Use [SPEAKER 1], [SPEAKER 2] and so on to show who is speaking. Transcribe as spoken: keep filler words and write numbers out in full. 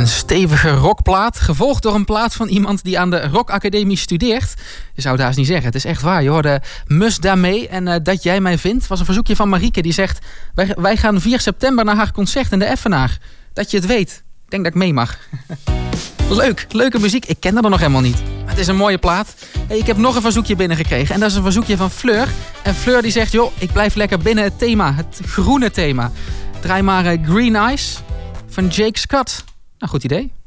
[SPEAKER 1] Een stevige rockplaat, gevolgd door een plaat van iemand die aan de Rock Academie studeert. Je zou het haast niet zeggen, het is echt waar. Je hoorde Mus daarmee en uh, Dat jij mij vindt was een verzoekje van Marieke die zegt... Wij, wij gaan vier september naar haar concert in de Effenaar. Dat je het weet. Ik denk dat ik mee mag. Leuk, leuke muziek. Ik ken er nog helemaal niet. Maar het is een mooie plaat. Hey, ik heb nog een verzoekje binnengekregen. En dat is een verzoekje van Fleur. En Fleur die zegt, joh, ik blijf lekker binnen het thema. Het groene thema. Draai maar uh, Green Eyes van Jake Scott. Nou, goed idee.